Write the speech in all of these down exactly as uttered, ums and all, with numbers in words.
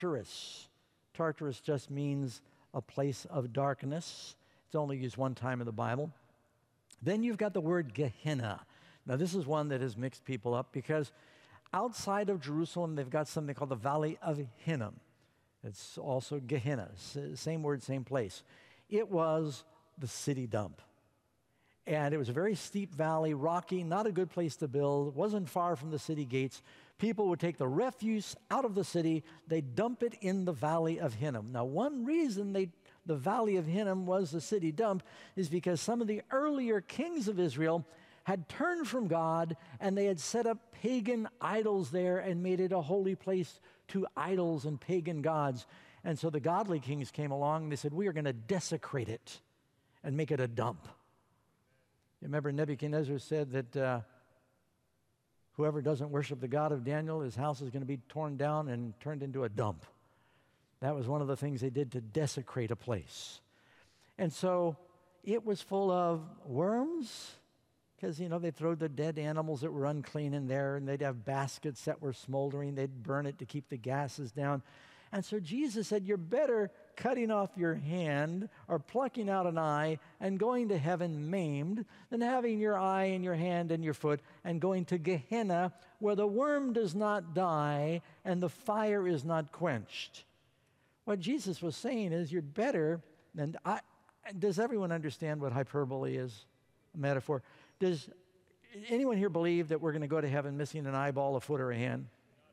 Tartarus. Tartarus just means a place of darkness. It's only used one time in the Bible. Then you've got the word Gehenna. Now this is one that has mixed people up because outside of Jerusalem, they've got something called the Valley of Hinnom. It's also Gehenna, same word, same place. It was the city dump. And it was a very steep valley, rocky, not a good place to build, wasn't far from the city gates. People would take the refuse out of the city, they'd dump it in the Valley of Hinnom. Now, one reason they, the Valley of Hinnom was the city dump is because some of the earlier kings of Israel had turned from God and they had set up pagan idols there and made it a holy place to idols and pagan gods. And so the godly kings came along and they said, we are going to desecrate it and make it a dump. You remember Nebuchadnezzar said that uh, whoever doesn't worship the God of Daniel, his house is going to be torn down and turned into a dump. That was one of the things they did to desecrate a place. And so it was full of worms, because, you know, they'd throw the dead animals that were unclean in there, and they'd have baskets that were smoldering. They'd burn it to keep the gases down. And so Jesus said, you're better cutting off your hand or plucking out an eye and going to heaven maimed than having your eye and your hand and your foot and going to Gehenna where the worm does not die and the fire is not quenched. What Jesus was saying is you're better, and I, does everyone understand what hyperbole is, a metaphor? Does anyone here believe that we're going to go to heaven missing an eyeball, a foot, or a hand?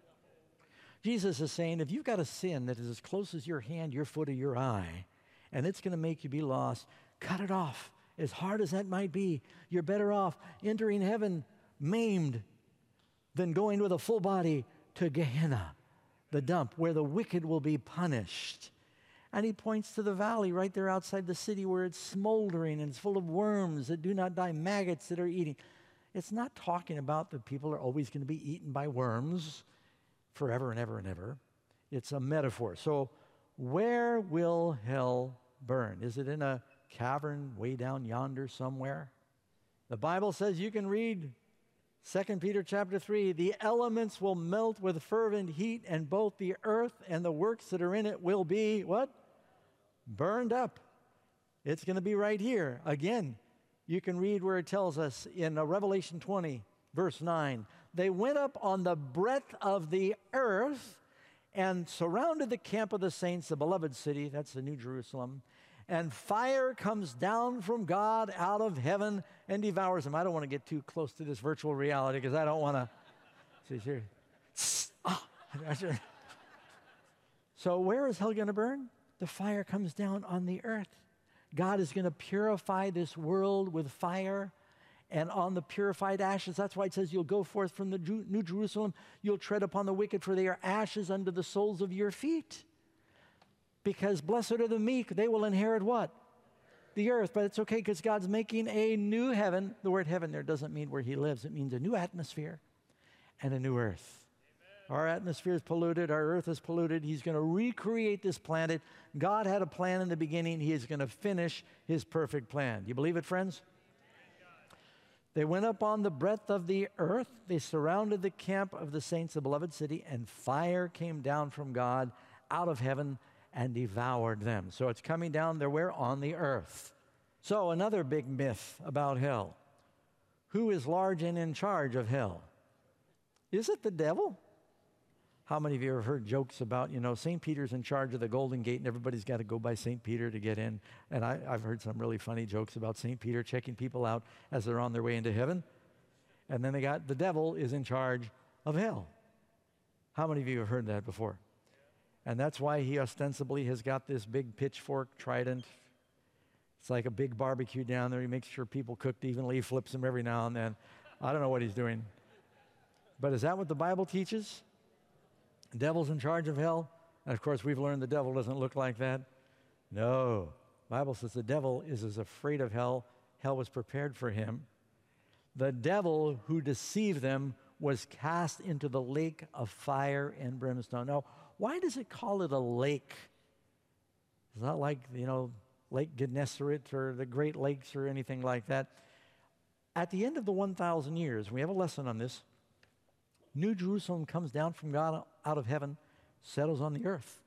Jesus is saying, if you've got a sin that is as close as your hand, your foot, or your eye, and it's going to make you be lost, cut it off. As hard as that might be, you're better off entering heaven maimed than going with a full body to Gehenna, the dump, where the wicked will be punished. And he points to the valley right there outside the city where it's smoldering and it's full of worms that do not die, maggots that are eating. It's not talking about that people are always going to be eaten by worms forever and ever and ever. It's a metaphor. So where will hell burn? Is it in a cavern way down yonder somewhere? The Bible says, you can read Second Peter chapter three, the elements will melt with fervent heat, and both the earth and the works that are in it will be, what? Burned up. It's going to be right here. Again, you can read where it tells us in uh, Revelation twenty, verse nine, they went up on the breadth of the earth and surrounded the camp of the saints, the beloved city, that's the New Jerusalem, and fire comes down from God out of heaven and devours them. I don't want to get too close to this virtual reality because I don't want to. See here. Ah. So where is hell going to burn? The fire comes down on the earth. God is going to purify this world with fire, and on the purified ashes, that's why it says you'll go forth from the New Jerusalem, you'll tread upon the wicked, for they are ashes under the soles of your feet. Because blessed are the meek, they will inherit what? The earth. But it's okay because God's making a new heaven. The word heaven there doesn't mean where he lives. It means a new atmosphere and a new earth. Amen. Our atmosphere is polluted. Our earth is polluted. He's going to recreate this planet. God had a plan in the beginning. He is going to finish his perfect plan. Do you believe it, friends? They went up on the breadth of the earth. They surrounded the camp of the saints, the beloved city, and fire came down from God out of heaven and devoured them. So it's coming down there where? On the earth. So another big myth about hell. Who is large and in charge of hell? Is it the devil? How many of you have heard jokes about, you know, Saint Peter's in charge of the Golden Gate and everybody's got to go by Saint Peter to get in? And I, I've heard some really funny jokes about Saint Peter checking people out as they're on their way into heaven. And then they got the devil is in charge of hell. How many of you have heard that before? And that's why he ostensibly has got this big pitchfork trident. It's like a big barbecue down there. He makes sure people cooked evenly. He flips them every now and then. I don't know what he's doing. But is that what the Bible teaches? The devil's in charge of hell? And of course, we've learned the devil doesn't look like that. No. The Bible says the devil is as afraid of hell. Hell was prepared for him. The devil who deceived them was cast into the lake of fire and brimstone. Now, why does it call it a lake? It's not like, you know, Lake Gennesaret or the Great Lakes or anything like that. At the end of the one thousand years, we have a lesson on this. New Jerusalem comes down from God out of heaven, settles on the earth.